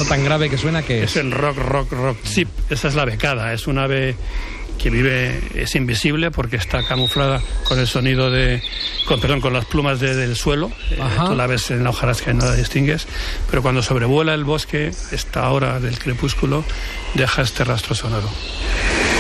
Eso tan grave que suena, ¿qué es? Es el rock chip. Esa es la becada. Es un ave que es invisible porque está camuflada con el sonido con las plumas del suelo. Tú la ves en la hojarasca y no la distingues, pero cuando sobrevuela el bosque, esta hora del crepúsculo, deja este rastro sonoro.